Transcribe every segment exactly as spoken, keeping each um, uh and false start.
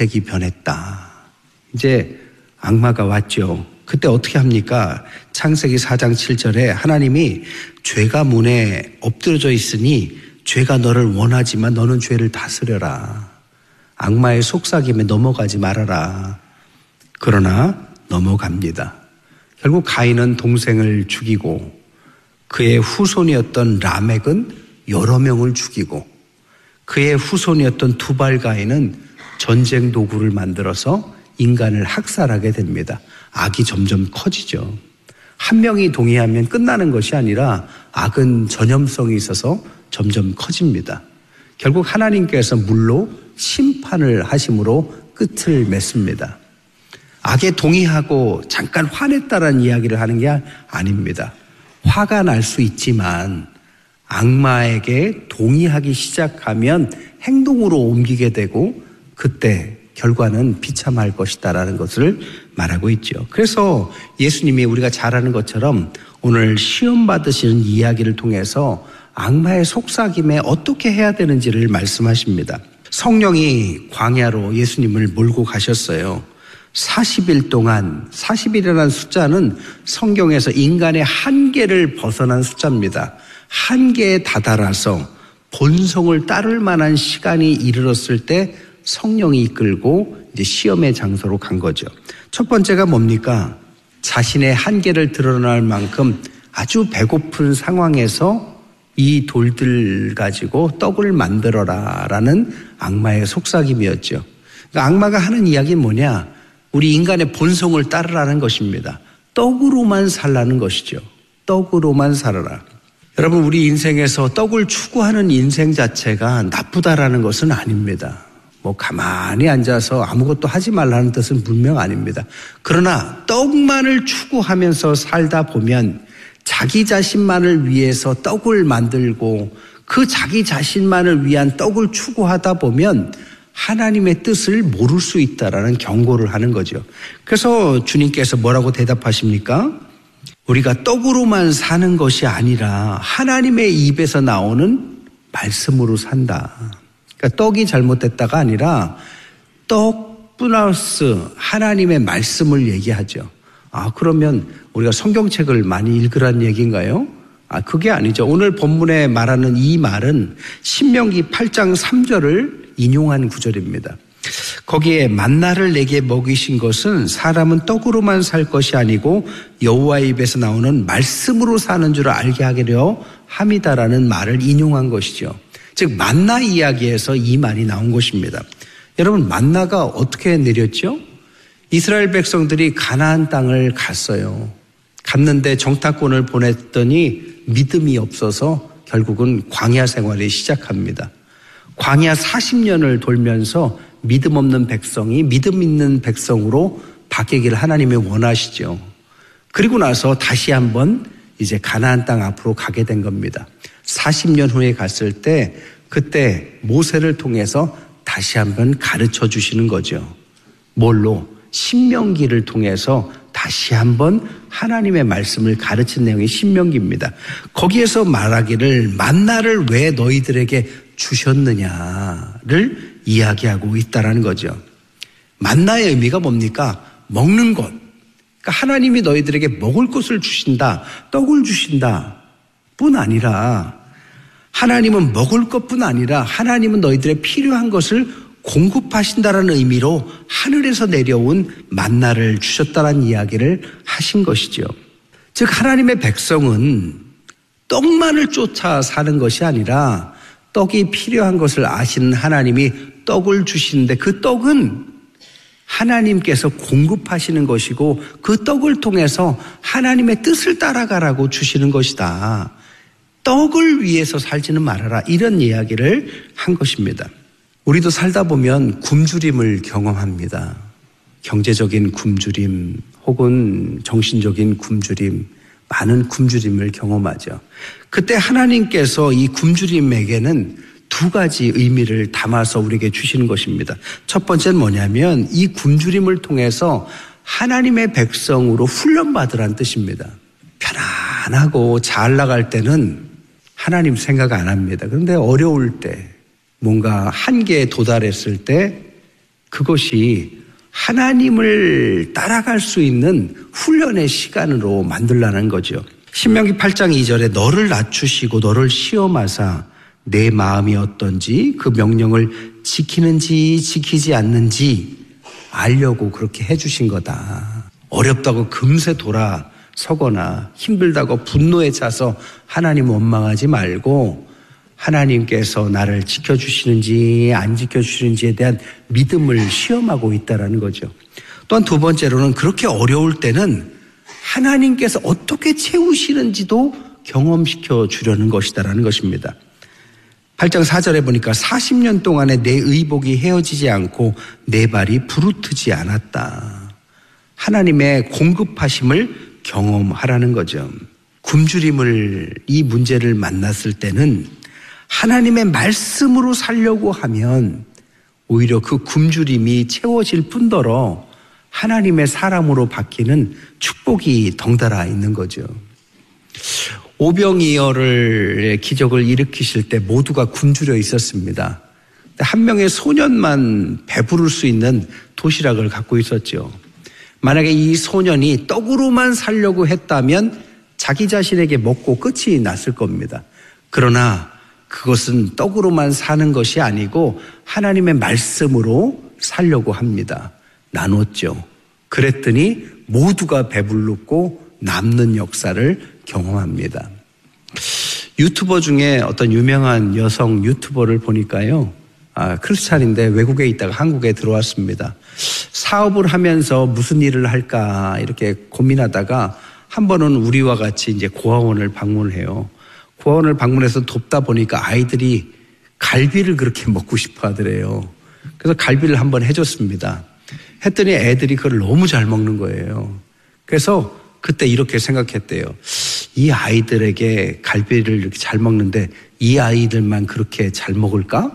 안색이 변했다. 이제 악마가 왔죠. 그때 어떻게 합니까? 창세기 사 장 칠 절에 하나님이 죄가 문에 엎드려져 있으니 죄가 너를 원하지만 너는 죄를 다스려라. 악마의 속삭임에 넘어가지 말아라. 그러나 넘어갑니다. 결국 가인은 동생을 죽이고 그의 후손이었던 라멕은 여러 명을 죽이고 그의 후손이었던 두발 가인은 전쟁 도구를 만들어서 인간을 학살하게 됩니다. 악이 점점 커지죠. 한 명이 동의하면 끝나는 것이 아니라 악은 전염성이 있어서 점점 커집니다. 결국 하나님께서 물로 심판을 하심으로 끝을 맺습니다. 악에 동의하고 잠깐 화냈다라는 이야기를 하는 게 아닙니다. 화가 날 수 있지만 악마에게 동의하기 시작하면 행동으로 옮기게 되고 그때 결과는 비참할 것이다라는 것을 말하고 있죠. 그래서 예수님이 우리가 잘 아는 것처럼 오늘 시험 받으시는 이야기를 통해서 악마의 속삭임에 어떻게 해야 되는지를 말씀하십니다. 성령이 광야로 예수님을 몰고 가셨어요. 사십 일 동안, 사십 일이라는 숫자는 성경에서 인간의 한계를 벗어난 숫자입니다. 한계에 다다라서 본성을 따를 만한 시간이 이르렀을 때 성령이 이끌고 이제 시험의 장소로 간 거죠. 첫 번째가 뭡니까? 자신의 한계를 드러날 만큼 아주 배고픈 상황에서 이 돌들 가지고 떡을 만들어라 라는 악마의 속삭임이었죠. 그러니까 악마가 하는 이야기는 뭐냐? 우리 인간의 본성을 따르라는 것입니다. 떡으로만 살라는 것이죠. 떡으로만 살아라. 여러분, 우리 인생에서 떡을 추구하는 인생 자체가 나쁘다라는 것은 아닙니다. 뭐 가만히 앉아서 아무것도 하지 말라는 뜻은 분명 아닙니다. 그러나 떡만을 추구하면서 살다 보면 자기 자신만을 위해서 떡을 만들고 그 자기 자신만을 위한 떡을 추구하다 보면 하나님의 뜻을 모를 수 있다라는 경고를 하는 거죠. 그래서 주님께서 뭐라고 대답하십니까? 우리가 떡으로만 사는 것이 아니라 하나님의 입에서 나오는 말씀으로 산다. 그러니까 떡이 잘못됐다가 아니라 떡 플러스 하나님의 말씀을 얘기하죠. 아, 그러면 우리가 성경책을 많이 읽으라는 얘기인가요? 아, 그게 아니죠. 오늘 본문에 말하는 이 말은 신명기 팔 장 삼 절을 인용한 구절입니다. 거기에 만나를 내게 먹이신 것은 사람은 떡으로만 살 것이 아니고 여호와의 입에서 나오는 말씀으로 사는 줄 알게 하려 함이다라는 말을 인용한 것이죠. 즉 만나 이야기에서 이 말이 나온 것입니다. 여러분, 만나가 어떻게 내렸죠? 이스라엘 백성들이 가나안 땅을 갔어요. 갔는데 정탐꾼을 보냈더니 믿음이 없어서 결국은 광야 생활이 시작합니다. 광야 사십 년을 돌면서 믿음 없는 백성이 믿음 있는 백성으로 바뀌기를 하나님이 원하시죠. 그리고 나서 다시 한번 이제 가나안 땅 앞으로 가게 된 겁니다. 사십 년 후에 갔을 때 그때 모세를 통해서 다시 한번 가르쳐 주시는 거죠. 뭘로? 신명기를 통해서 다시 한번 하나님의 말씀을 가르친 내용이 신명기입니다. 거기에서 말하기를 만나를 왜 너희들에게 주셨느냐를 이야기하고 있다라는 거죠. 만나의 의미가 뭡니까? 먹는 것. 그러니까 하나님이 너희들에게 먹을 것을 주신다, 떡을 주신다 뿐 아니라 하나님은 먹을 것뿐 아니라 하나님은 너희들의 필요한 것을 공급하신다라는 의미로 하늘에서 내려온 만나를 주셨다라는 이야기를 하신 것이죠. 즉 하나님의 백성은 떡만을 쫓아 사는 것이 아니라 떡이 필요한 것을 아시는 하나님이 떡을 주시는데 그 떡은 하나님께서 공급하시는 것이고 그 떡을 통해서 하나님의 뜻을 따라가라고 주시는 것이다. 떡을 위해서 살지는 말아라. 이런 이야기를 한 것입니다. 우리도 살다 보면 굶주림을 경험합니다. 경제적인 굶주림 혹은 정신적인 굶주림, 많은 굶주림을 경험하죠. 그때 하나님께서 이 굶주림에게는 두 가지 의미를 담아서 우리에게 주시는 것입니다. 첫 번째는 뭐냐면 이 굶주림을 통해서 하나님의 백성으로 훈련받으라는 뜻입니다. 편안하고 잘 나갈 때는 하나님 생각 안 합니다. 그런데 어려울 때, 뭔가 한계에 도달했을 때 그것이 하나님을 따라갈 수 있는 훈련의 시간으로 만들라는 거죠. 신명기 팔 장 이 절에 너를 낮추시고 너를 시험하사 내 마음이 어떤지 그 명령을 지키는지 지키지 않는지 알려고 그렇게 해주신 거다. 어렵다고 금세 돌아서거나 힘들다고 분노에 차서 하나님 원망하지 말고 하나님께서 나를 지켜주시는지 안 지켜주시는지에 대한 믿음을 시험하고 있다는 거죠. 또한 두 번째로는 그렇게 어려울 때는 하나님께서 어떻게 채우시는지도 경험시켜 주려는 것이다라는 것입니다. 팔 장 사 절에 보니까 사십 년 동안에 내 의복이 헤어지지 않고 내 발이 부르트지 않았다. 하나님의 공급하심을 경험하라는 거죠. 굶주림을 이 문제를 만났을 때는 하나님의 말씀으로 살려고 하면 오히려 그 굶주림이 채워질 뿐더러 하나님의 사람으로 바뀌는 축복이 덩달아 있는 거죠. 오병이어의 기적을 일으키실 때 모두가 굶주려 있었습니다. 한 명의 소년만 배부를 수 있는 도시락을 갖고 있었죠. 만약에 이 소년이 떡으로만 살려고 했다면 자기 자신에게 먹고 끝이 났을 겁니다. 그러나 그것은 떡으로만 사는 것이 아니고 하나님의 말씀으로 살려고 합니다. 나눴죠. 그랬더니 모두가 배불렀고 남는 역사를 경험합니다. 유튜버 중에 어떤 유명한 여성 유튜버를 보니까요. 아, 크리스찬인데 외국에 있다가 한국에 들어왔습니다. 사업을 하면서 무슨 일을 할까 이렇게 고민하다가 한 번은 우리와 같이 이제 고아원을 방문해요. 고아원을 방문해서 돕다 보니까 아이들이 갈비를 그렇게 먹고 싶어 하더래요. 그래서 갈비를 한번 해줬습니다. 했더니 애들이 그걸 너무 잘 먹는 거예요. 그래서 그때 이렇게 생각했대요. 이 아이들에게 갈비를 이렇게 잘 먹는데 이 아이들만 그렇게 잘 먹을까?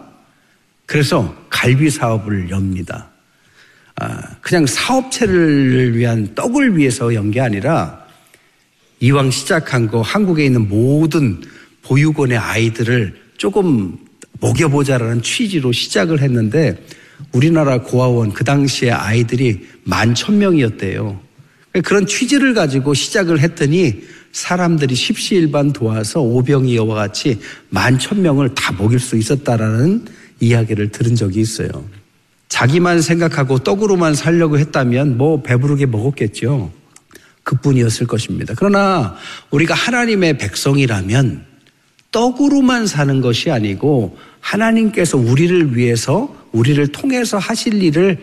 그래서 갈비 사업을 엽니다. 아, 그냥 사업체를 위한 떡을 위해서 연 게 아니라 이왕 시작한 거 한국에 있는 모든 보육원의 아이들을 조금 먹여보자라는 취지로 시작을 했는데 우리나라 고아원 그 당시에 아이들이 만 천 명이었대요. 그런 취지를 가지고 시작을 했더니 사람들이 십시일반 도와서 오병이어와 같이 만 천 명을 다 먹일 수 있었다라는 이야기를 들은 적이 있어요. 자기만 생각하고 떡으로만 살려고 했다면 뭐 배부르게 먹었겠죠. 그뿐이었을 것입니다. 그러나 우리가 하나님의 백성이라면 떡으로만 사는 것이 아니고 하나님께서 우리를 위해서 우리를 통해서 하실 일을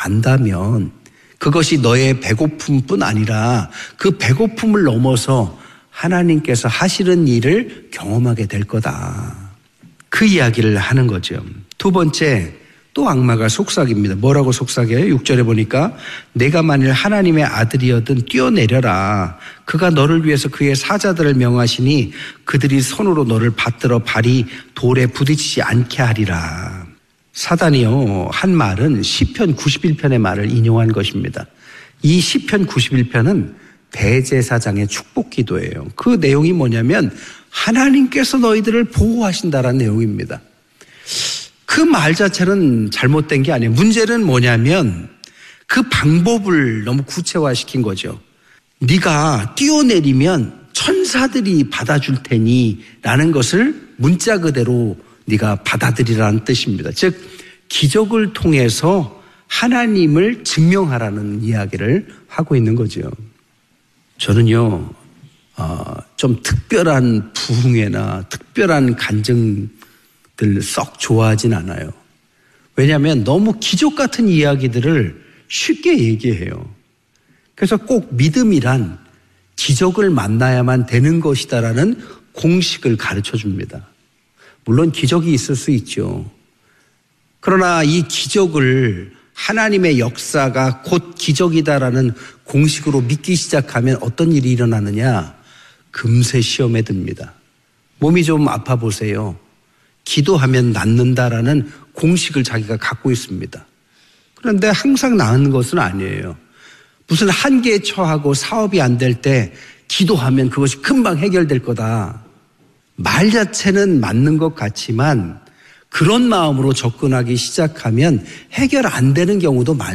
안다면 그것이 너의 배고픔뿐 아니라 그 배고픔을 넘어서 하나님께서 하시는 일을 경험하게 될 거다. 그 이야기를 하는 거죠. 두 번째, 또 악마가 속삭입니다. 뭐라고 속삭여요? 육 절에 보니까 내가 만일 하나님의 아들이어든 뛰어내려라. 그가 너를 위해서 그의 사자들을 명하시니 그들이 손으로 너를 받들어 발이 돌에 부딪히지 않게 하리라. 사단이요, 한 말은 시편 구십일 편의 말을 인용한 것입니다. 이 시편 구십일 편은 대제사장의 축복 기도예요. 그 내용이 뭐냐면 하나님께서 너희들을 보호하신다라는 내용입니다. 그 말 자체는 잘못된 게 아니에요. 문제는 뭐냐면 그 방법을 너무 구체화시킨 거죠. 네가 뛰어내리면 천사들이 받아줄 테니 라는 것을 문자 그대로 네가 받아들이라는 뜻입니다. 즉 기적을 통해서 하나님을 증명하라는 이야기를 하고 있는 거죠. 저는요 어, 좀 특별한 부흥회나 특별한 간증들 썩 좋아하진 않아요. 왜냐하면 너무 기적 같은 이야기들을 쉽게 얘기해요. 그래서 꼭 믿음이란 기적을 만나야만 되는 것이다라는 공식을 가르쳐 줍니다. 물론 기적이 있을 수 있죠. 그러나 이 기적을 하나님의 역사가 곧 기적이다라는 공식으로 믿기 시작하면 어떤 일이 일어나느냐? 금세 시험에 듭니다. 몸이 좀 아파 보세요. 기도하면 낫는다라는 공식을 자기가 갖고 있습니다. 그런데 항상 나은 것은 아니에요. 무슨 한계에 처하고 사업이 안 될 때 기도하면 그것이 금방 해결될 거다. 말 자체는 맞는 것 같지만 그런 마음으로 접근하기 시작하면 해결 안 되는 경우도 많습니다.